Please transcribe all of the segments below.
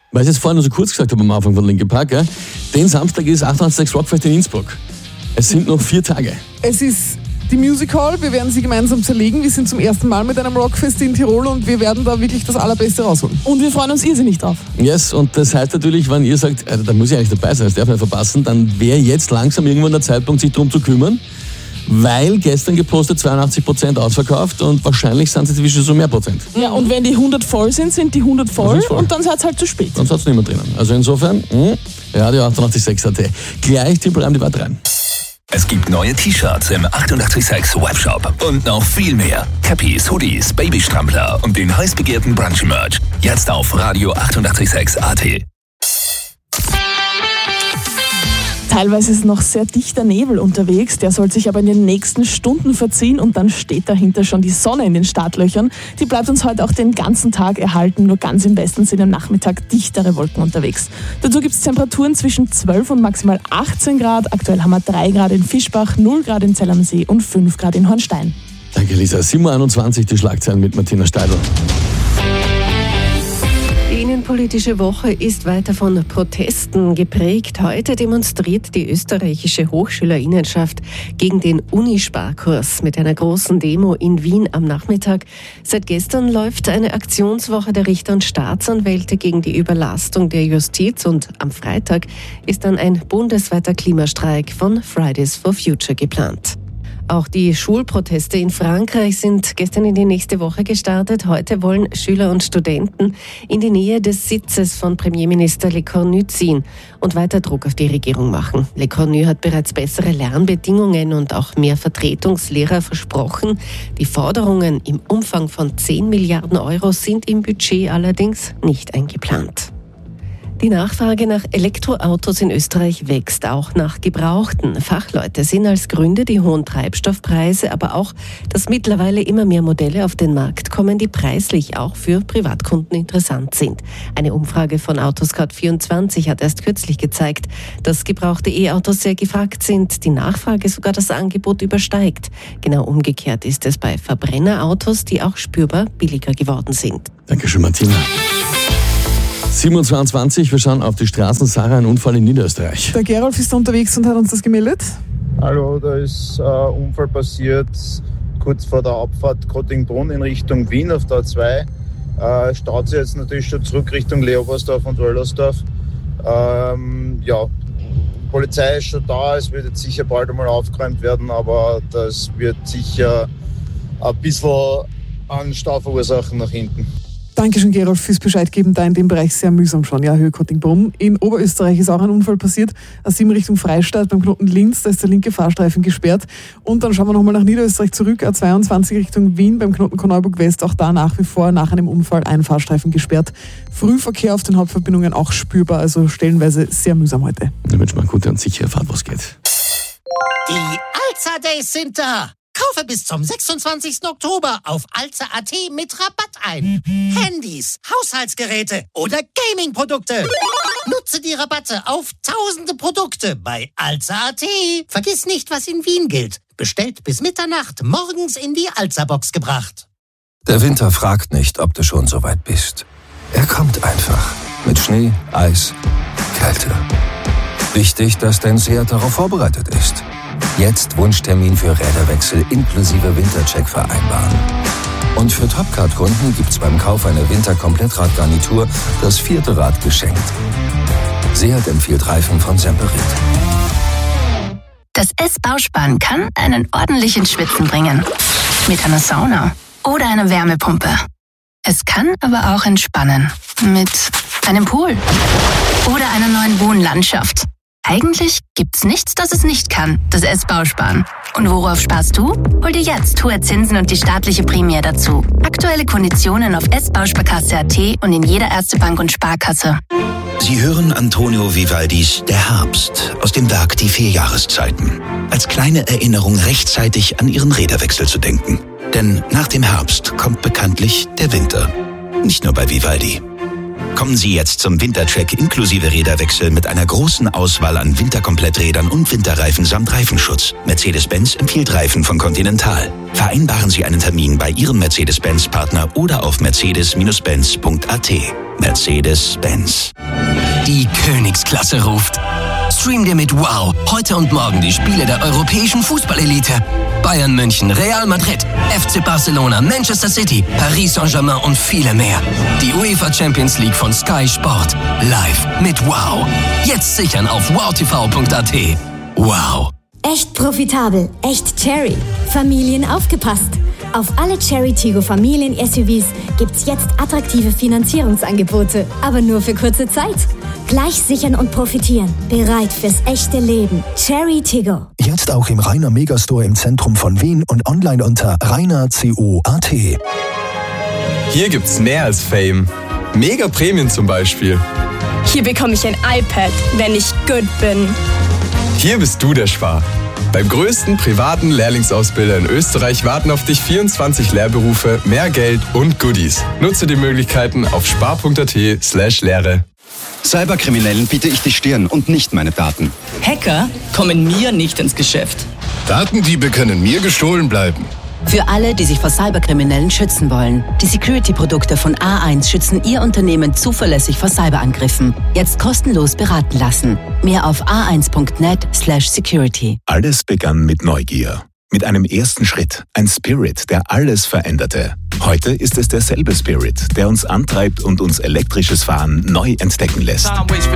Weil ich es vorhin nur so kurz gesagt habe am Anfang von Linkin Park, gell? Den Samstag ist 88.6 Rockfest in Innsbruck. Es sind noch 4 Tage. Es ist die Music Hall, wir werden sie gemeinsam zerlegen. Wir sind zum ersten Mal mit einem Rockfest in Tirol und wir werden da wirklich das Allerbeste rausholen. Und wir freuen uns irrsinnig drauf. Yes, und das heißt natürlich, wenn ihr sagt, da muss ich eigentlich dabei sein, das darf ich nicht verpassen, dann wäre jetzt langsam irgendwann der Zeitpunkt, sich darum zu kümmern. Weil gestern gepostet 82% ausverkauft und wahrscheinlich sind es inzwischen so mehr Prozent. Ja, und wenn die 100 voll sind, sind die 100 voll und dann seid es halt zu spät. Dann seid ihr nicht mehr drinnen. Also insofern, Radio 886.at. Gleich Timpelreim die Watt rein. Es gibt neue T-Shirts im 886 Webshop und noch viel mehr. Cappies, Hoodies, Babystrampler und den heiß begehrten Brunch-Merch. Jetzt auf Radio 886.at. Teilweise ist noch sehr dichter Nebel unterwegs, der soll sich aber in den nächsten Stunden verziehen und dann steht dahinter schon die Sonne in den Startlöchern. Die bleibt uns heute auch den ganzen Tag erhalten, nur ganz im Westen sind am Nachmittag dichtere Wolken unterwegs. Dazu gibt es Temperaturen zwischen 12 und maximal 18 Grad. Aktuell haben wir 3 Grad in Fischbach, 0 Grad in Zell am See und 5 Grad in Hornstein. Danke Lisa. 7.21 Uhr die Schlagzeilen mit Martina Steidl. Die innenpolitische Woche ist weiter von Protesten geprägt. Heute demonstriert die österreichische Hochschülerinnenschaft gegen den Unisparkurs mit einer großen Demo in Wien am Nachmittag. Seit gestern läuft eine Aktionswoche der Richter und Staatsanwälte gegen die Überlastung der Justiz und am Freitag ist dann ein bundesweiter Klimastreik von Fridays for Future geplant. Auch die Schulproteste in Frankreich sind gestern in die nächste Woche gestartet. Heute wollen Schüler und Studenten in die Nähe des Sitzes von Premierminister Lecornu ziehen und weiter Druck auf die Regierung machen. Lecornu hat bereits bessere Lernbedingungen und auch mehr Vertretungslehrer versprochen. Die Forderungen im Umfang von 10 Milliarden Euro sind im Budget allerdings nicht eingeplant. Die Nachfrage nach Elektroautos in Österreich wächst, auch nach Gebrauchten. Fachleute sehen als Gründe die hohen Treibstoffpreise, aber auch, dass mittlerweile immer mehr Modelle auf den Markt kommen, die preislich auch für Privatkunden interessant sind. Eine Umfrage von Autoscout24 hat erst kürzlich gezeigt, dass gebrauchte E-Autos sehr gefragt sind, die Nachfrage sogar das Angebot übersteigt. Genau umgekehrt ist es bei Verbrennerautos, die auch spürbar billiger geworden sind. Dankeschön, Martina. 7.22 wir schauen auf die Straßen. Sarah, ein Unfall in Niederösterreich. Der Gerolf ist unterwegs und hat uns das gemeldet. Hallo, da ist ein Unfall passiert, kurz vor der Abfahrt Kottingbrunn in Richtung Wien auf der A2. Staut sich jetzt natürlich schon zurück Richtung Leopoldorf und Wöllersdorf. Polizei ist schon da, es wird jetzt sicher bald einmal aufgeräumt werden, aber das wird sicher ein bisschen an Stau verursachen nach hinten. Dankeschön, Gerolf, fürs Bescheid geben. Da in dem Bereich sehr mühsam schon. Ja, Höhe Kottingbrunn. In Oberösterreich ist auch ein Unfall passiert. A7 Richtung Freistadt beim Knoten Linz. Da ist der linke Fahrstreifen gesperrt. Und dann schauen wir nochmal nach Niederösterreich zurück. A22 Richtung Wien beim Knoten Korneuburg West. Auch da nach wie vor nach einem Unfall ein Fahrstreifen gesperrt. Frühverkehr auf den Hauptverbindungen auch spürbar. Also stellenweise sehr mühsam heute. Ich wünsche mal eine gute und sichere Fahrt, was geht. Die Alza Days sind da. Kaufe bis zum 26. Oktober auf alza.at mit Rabatt ein. Handys, Haushaltsgeräte oder Gaming-Produkte. Nutze die Rabatte auf tausende Produkte bei alza.at. Vergiss nicht, was in Wien gilt. Bestellt bis Mitternacht, morgens in die Alza-Box gebracht. Der Winter fragt nicht, ob du schon so weit bist. Er kommt einfach. Mit Schnee, Eis, Kälte. Wichtig, dass dein Seat darauf vorbereitet ist. Jetzt Wunschtermin für Räderwechsel inklusive Wintercheck vereinbaren. Und für Topcard-Kunden gibt's beim Kauf einer Winter-Komplettradgarnitur das 4. Rad geschenkt. Seat empfiehlt Reifen von Semperit. Das S-Bausparen kann einen ordentlichen Schwitzen bringen. Mit einer Sauna oder einer Wärmepumpe. Es kann aber auch entspannen. Mit einem Pool oder einer neuen Wohnlandschaft. Eigentlich gibt's nichts, das es nicht kann, das S-Bausparen. Und worauf sparst du? Hol dir jetzt hohe Zinsen und die staatliche Prämie dazu. Aktuelle Konditionen auf s-bausparkasse.at und in jeder Erste Bank und Sparkasse. Sie hören Antonio Vivaldis Der Herbst aus dem Werk Die 4 Jahreszeiten. Als kleine Erinnerung rechtzeitig an Ihren Räderwechsel zu denken. Denn nach dem Herbst kommt bekanntlich der Winter. Nicht nur bei Vivaldi. Kommen Sie jetzt zum Wintercheck inklusive Räderwechsel mit einer großen Auswahl an Winterkompletträdern und Winterreifen samt Reifenschutz. Mercedes-Benz empfiehlt Reifen von Continental. Vereinbaren Sie einen Termin bei Ihrem Mercedes-Benz-Partner oder auf mercedes-benz.at. Mercedes-Benz. Die Königsklasse ruft. Stream dir mit Wow heute und morgen die Spiele der europäischen Fußballelite. Bayern München, Real Madrid, FC Barcelona, Manchester City, Paris Saint-Germain und viele mehr. Die UEFA Champions League von Sky Sport. Live mit Wow. Jetzt sichern auf wowtv.at. Wow. Echt profitabel, echt Cherry. Familien aufgepasst. Auf alle Cherry Tiggo Familien-SUVs gibt's jetzt attraktive Finanzierungsangebote. Aber nur für kurze Zeit. Gleich sichern und profitieren. Bereit fürs echte Leben. Cherry Tiggo. Jetzt auch im Rainer Megastore im Zentrum von Wien und online unter rainerco.at. Hier gibt's mehr als Fame. Mega Prämien zum Beispiel. Hier bekomme ich ein iPad, wenn ich gut bin. Hier bist du der Spar. Beim größten privaten Lehrlingsausbilder in Österreich warten auf dich 24 Lehrberufe, mehr Geld und Goodies. Nutze die Möglichkeiten auf spar.at/Lehre. Cyberkriminellen biete ich die Stirn und nicht meine Daten. Hacker kommen mir nicht ins Geschäft. Datendiebe können mir gestohlen bleiben. Für alle, die sich vor Cyberkriminellen schützen wollen. Die Security-Produkte von A1 schützen Ihr Unternehmen zuverlässig vor Cyberangriffen. Jetzt kostenlos beraten lassen. Mehr auf a1.net/security. Alles begann mit Neugier. Mit einem ersten Schritt. Ein Spirit, der alles veränderte. Heute ist es derselbe Spirit, der uns antreibt und uns elektrisches Fahren neu entdecken lässt.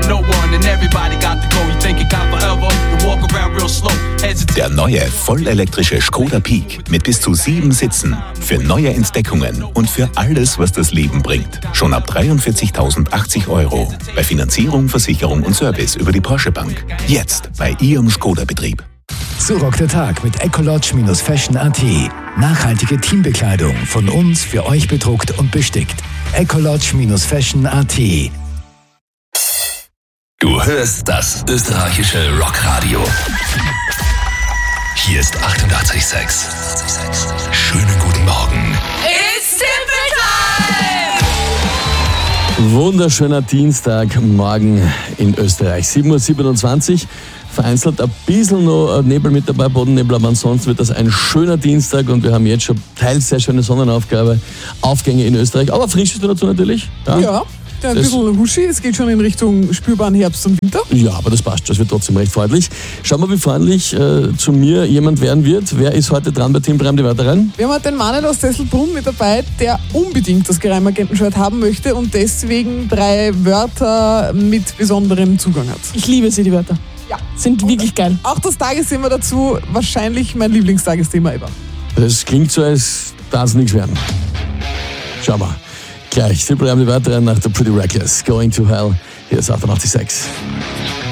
Der neue, vollelektrische Škoda Peak mit bis zu 7 Sitzen. Für neue Entdeckungen und für alles, was das Leben bringt. Schon ab 43.080 €. Bei Finanzierung, Versicherung und Service über die Porsche Bank. Jetzt bei Ihrem Škoda-Betrieb. So rockt der Tag mit Ecolodge-Fashion.at. Nachhaltige Teambekleidung von uns für euch bedruckt und bestickt. Ecolodge-Fashion.at. Du hörst das österreichische Rockradio. Hier ist 88,6. Schönen guten Morgen. It's Simple Time! Wunderschöner Dienstagmorgen in Österreich. 7:27 Uhr. Vereinzelt ein bisschen noch Nebel mit dabei, Bodennebel, aber ansonsten wird das ein schöner Dienstag und wir haben jetzt schon teils sehr schöne Sonnenaufgänge in Österreich, aber frisch ist dazu natürlich. Ja, ein bisschen Huschi, es geht schon in Richtung spürbaren Herbst und Winter. Ja, aber das passt schon, es wird trotzdem recht freundlich. Schauen wir, wie freundlich zu mir jemand werden wird. Wer ist heute dran bei Team Brem, die Wörter rein? Wir haben heute den Manuel aus Tesselbrunn mit dabei, der unbedingt das Geheimagenten-Shirt haben möchte und deswegen 3 Wörter mit besonderem Zugang hat. Ich liebe sie, die Wörter. Ja. Sind wirklich geil. Auch das Tagesthema dazu, wahrscheinlich mein Lieblingstagesthema ever. Das klingt so, als darf es nichts werden. Schau mal. Gleich, Simple die Wörter nach der Pretty Reckless. Going to Hell. Hier ist 88,6.